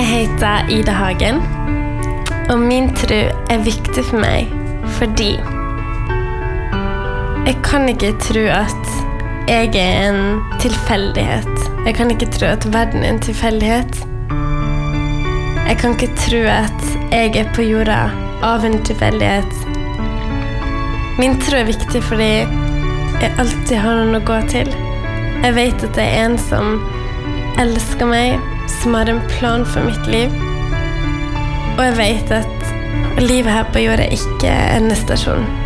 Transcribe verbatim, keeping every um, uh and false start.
Jeg heter Ida Hagen, og min tro er viktig for meg fordi jeg kan ikke tro at jeg er en tilfeldighet. Jeg kan ikke tro at verden er en tilfeldighet. Jeg kan ikke tro at jeg er på jorda av en tilfeldighet. Min tro er viktig fordi jeg alltid har noen å gå til. Jeg vet at det er en som elsker meg, som har en plan for mitt liv. Og jeg vet at livet her på jorda ikke er en stasjon.